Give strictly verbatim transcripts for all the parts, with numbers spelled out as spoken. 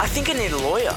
think I need a lawyer.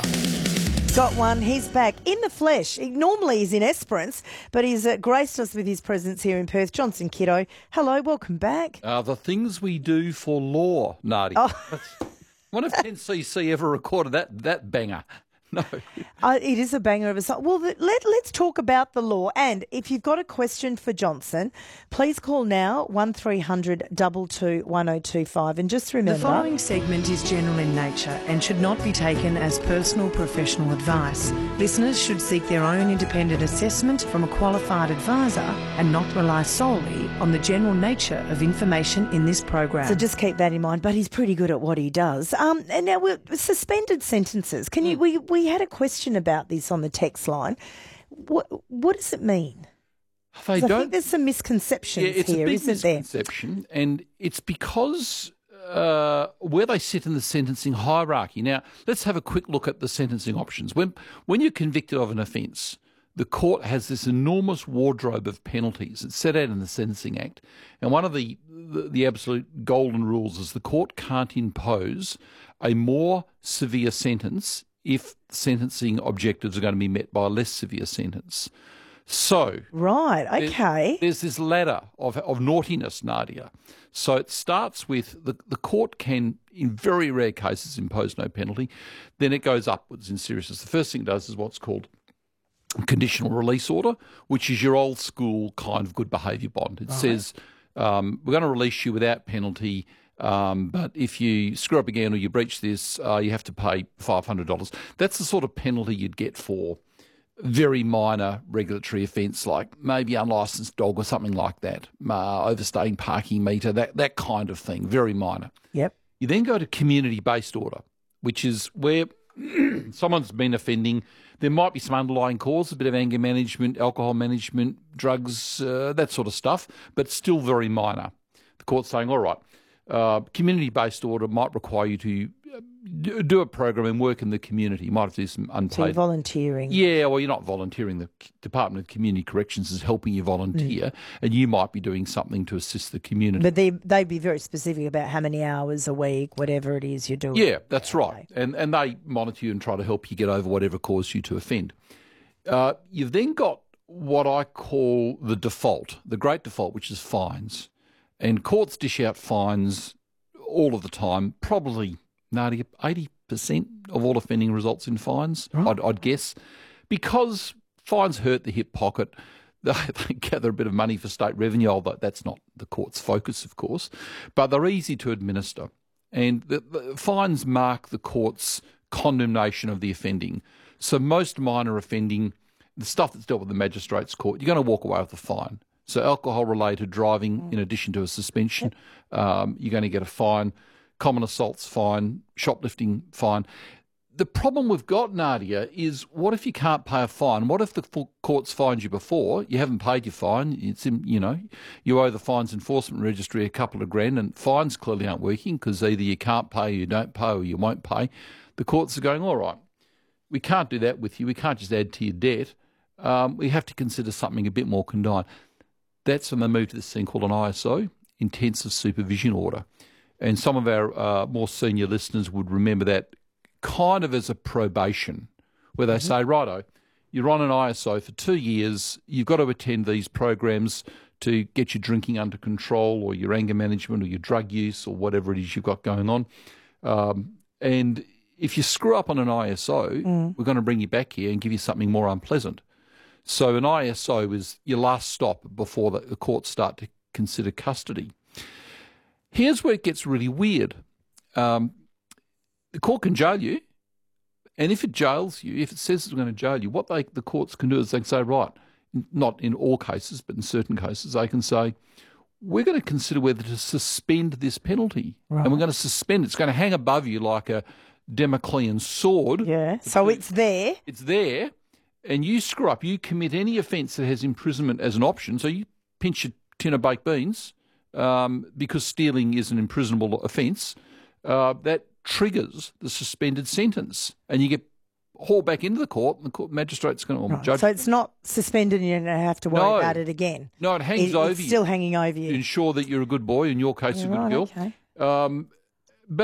Got one. He's back in the flesh. He normally is in Esperance, but he's uh, graced us with his presence here in Perth. Johnson Kiddo, hello, welcome back. Uh, the things we do for law, Nadia. Oh. I wonder if ten C C ever recorded that that banger. No. Uh, it is a banger of a song. Well, let, let's talk about the law. And if you've got a question for Johnson, please call now, one three hundred two two one oh two five. And just remember... The following segment is general in nature and should not be taken as personal professional advice. Listeners should seek their own independent assessment from a qualified advisor and not rely solely on the general nature of information in this program. So just keep that in mind. But he's pretty good at what he does. Um, and now, we're, suspended sentences. Can you... We, we had a question about this on the text line. What what does it mean? They I don't, think there's some misconceptions yeah, it's here, a big isn't there? misconception, and it's because uh, where they sit in the sentencing hierarchy. Now, let's have a quick look at the sentencing options. When when you're convicted of an offence, the court has this enormous wardrobe of penalties. It's set out in the Sentencing Act, and one of the the, the absolute golden rules is the court can't impose a more severe sentence if sentencing objectives are going to be met by a less severe sentence. So... Right, okay. There, there's this ladder of, of naughtiness, Nadia. So it starts with the, the court can, in very rare cases, impose no penalty. Then it goes upwards in seriousness. The first thing it does is what's called conditional release order, which is your old school kind of good behaviour bond. It right. says, um, we're going to release you without penalty, Um, but if you screw up again or you breach this, uh, you have to pay five hundred dollars. That's the sort of penalty you'd get for very minor regulatory offence, like maybe unlicensed dog or something like that, uh, overstaying parking meter, that, that kind of thing, very minor. Yep. You then go to community-based order, which is where someone's been offending. There might be some underlying cause, a bit of anger management, alcohol management, drugs, uh, that sort of stuff, but still very minor. The court's saying, all right, Uh, community-based order might require you to do a program and work in the community. You might have to do some unpaid... So you're volunteering. Yeah, well, you're not volunteering. The Department of Community Corrections is helping you volunteer, mm. and you might be doing something to assist the community. But they, they'd be very specific about how many hours a week, whatever it is you're doing. Yeah, that's right. And, and they monitor you and try to help you get over whatever caused you to offend. Uh, you've then got what I call the default, the great default, which is fines. And courts dish out fines all of the time, probably, Nadia, eighty percent of all offending results in fines, right. I'd, I'd guess, because fines hurt the hip pocket. They, they gather a bit of money for state revenue, although that's not the court's focus, of course, but they're easy to administer. And the, the fines mark the court's condemnation of the offending. So most minor offending, the stuff that's dealt with the magistrate's court, you're going to walk away with a fine. So alcohol-related driving, in addition to a suspension, um, you're going to get a fine. Common assaults fine, shoplifting fine. The problem we've got, Nadia, is what if you can't pay a fine? What if the court's fined you before, you haven't paid your fine, it's in, you know, you owe the Fines Enforcement Registry a couple of grand and fines clearly aren't working because either you can't pay, you don't pay, or you won't pay. The courts are going, all right, we can't do that with you. We can't just add to your debt. Um, we have to consider something a bit more condign. That's when they move to this thing called an I S O, Intensive Supervision Order. And some of our uh, more senior listeners would remember that kind of as a probation, where they mm-hmm. say, righto, you're on an I S O for two years, you've got to attend these programs to get your drinking under control or your anger management or your drug use or whatever it is you've got going on. Um, and if you screw up on an I S O, mm. we're going to bring you back here and give you something more unpleasant. So an I S O is your last stop before the, the courts start to consider custody. Here's where it gets really weird. Um, the court can jail you, and if it jails you, if it says it's going to jail you, what they, the courts can do is they can say, right, not in all cases, but in certain cases, they can say, we're going to consider whether to suspend this penalty. Right. And we're going to suspend it. It's going to hang above you like a Damoclean sword. Yeah, so it's there. It's there. And you screw up, you commit any offence that has imprisonment as an option, so you pinch a tin of baked beans um, because stealing is an imprisonable offence, uh, that triggers the suspended sentence. And you get hauled back into the court and the court magistrate's going to... Right. Judge. So it's not suspended and you don't have to worry no. about it again. No, it hangs it, over it's you. It's still hanging over you. To ensure that you're a good boy, in your case yeah, a good right, girl. Okay. Um,